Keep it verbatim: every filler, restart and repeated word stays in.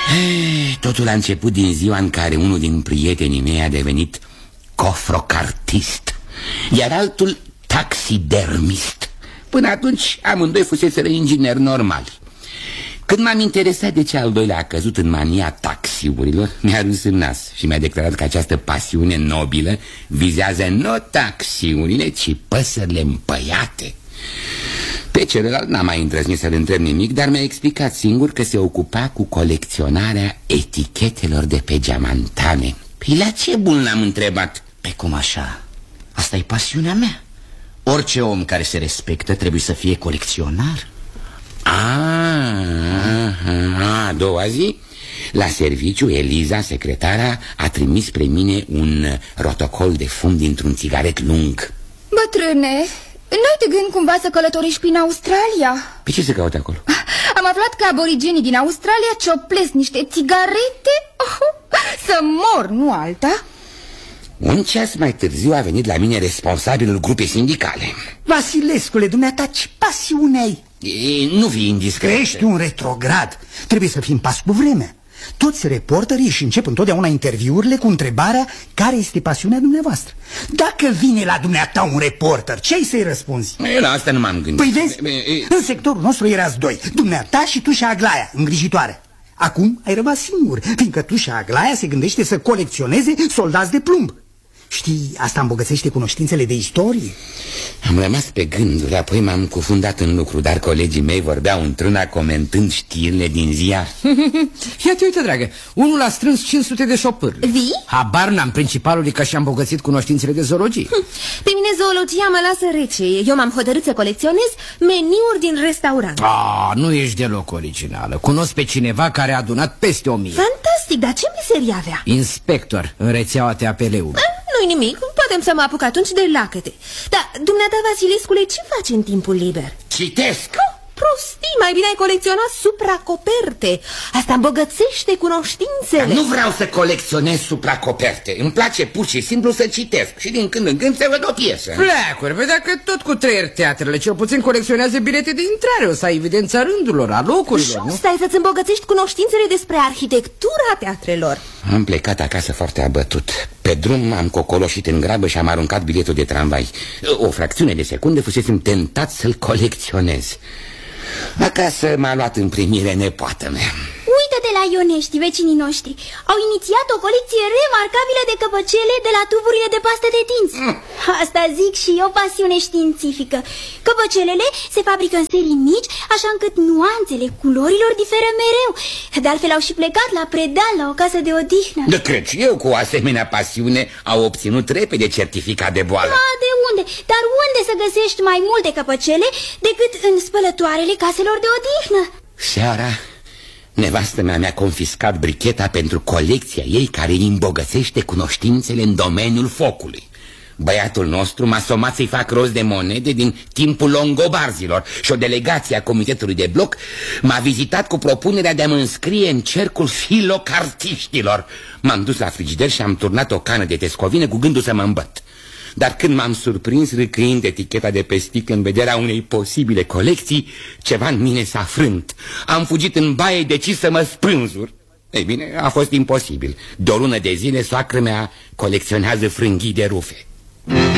Totul a început din ziua în care unul din prietenii mei a devenit cofrocartist, iar altul taxidermist. Până atunci amândoi fuseseră ingineri normali. Când m-am interesat de ce al doilea a căzut în mania taxiurilor, mi-a râs în nas și mi-a declarat că această pasiune nobilă vizează nu taxiurile, ci păsările împăiate. Pe celălalt n-am mai îndrăznit să-l întreb nimic, dar mi-a explicat singur că se ocupa cu colecționarea etichetelor de pe geamantane. Păi la ce bun l-am întrebat? Pe cum așa? Asta e pasiunea mea. Orice om care se respectă trebuie să fie colecționar. A, a, a doua zi, la serviciu, Eliza, secretara, a trimis spre mine un rotocol de fum dintr-un țigaret lung. Bătrâne, n-ai de gând cumva să călătoriști prin Australia? Pe ce se caută acolo? Am aflat că aborigenii din Australia cioplesc niște țigarete. Oh, să mor, nu alta. Un ceas mai târziu a venit la mine responsabilul grupei sindicale. Vasilescule, dumneata, ce pasiune ai? E, nu fii indiscret. Ești un retrograd. Trebuie să fii în pas cu vremea. Toți reporterii își încep întotdeauna interviurile cu întrebarea: care este pasiunea dumneavoastră? Dacă vine la dumneata un reporter, ce ai să-i răspunzi? E, la asta nu m-am gândit. Păi vezi, e... în sectorul nostru erați doi, dumneata și tu și Aglaia, îngrijitoare. Acum ai rămas singur, fiindcă tu și Aglaia se gândește să colecționeze soldați de plumb. Știi, asta îmbogățește cunoștințele de istorie. Am rămas pe gânduri, apoi m-am cufundat în lucru, dar colegii mei vorbeau într-una comentând știrile din ziar. Ia te uite, dragă, unul a strâns cinci sute de șopârle. Vii? Habar n-am, principalul e că și-a îmbogățit cunoștințele de zoologie. Pe mine zoologia mă lasă rece. Eu m-am hotărât să colecționez meniuri din restaurant. Ah, nu ești deloc originală. Cunosc pe cineva care a adunat peste o mie. Fantastic, dar ce meserie avea? Inspector în rețeaua T A P L-ului. Nu-i nimic, putem să mă apuc atunci de lacăte. Dar, dumneata, Vasilescule, ce faci în timpul liber? Citesc! Oh, prostii, mai bine ai colecționat supracoperte. Asta îmbogățește cunoștințele. Dar nu vreau să colecționez supracoperte. Îmi place pur și simplu să citesc și din când în când să văd o piesă. Pleacuri, vedea că tot cu trăieri teatrele cel puțin colecționează bilete de intrare. O să ai evidența rândurilor, a locurilor, nu? Stai să-ți îmbogățești cunoștințele despre arhitectura teatrelor. Am plecat acasă foarte abătut. Pe drum am cocoloșit în grabă și am aruncat biletul de tramvai. O fracțiune de secundă fusesem tentat să-l colecționez. Acasă m-a luat în primire nepoată mea. Uită-te la Ionești, vecinii noștri. Au inițiat o colecție remarcabilă de căpăcele de la tuburile de pastă de dinți. mm. Asta zic și eu, pasiune științifică. Căpăcelele se fabrică în serii mici, așa încât nuanțele culorilor diferă mereu. De altfel au și plecat la Predeal, la o casă de odihnă. De cred și eu, cu o asemenea pasiune, au obținut repede certificat de boală. Ma, de unde? Dar unde să găsești mai multe căpăcele decât în spălătoarele caselor de odihnă? Seara, nevastă mea mi-a confiscat bricheta pentru colecția ei care îi îmbogățește cunoștințele în domeniul focului. Băiatul nostru m-a somat să-i fac rost de monede din timpul longobarzilor și o delegație a comitetului de bloc m-a vizitat cu propunerea de a mă înscrie în cercul filocartiștilor. M-am dus la frigider și am turnat o cană de tescovină cu gândul să mă îmbăt. Dar când m-am surprins râcâind eticheta de pe sticlă în vederea unei posibile colecții, ceva în mine s-a frânt. Am fugit în baie, decis să mă sprânzur. Ei bine, a fost imposibil. De o lună de zile soacră mea colecționează frânghii de rufe.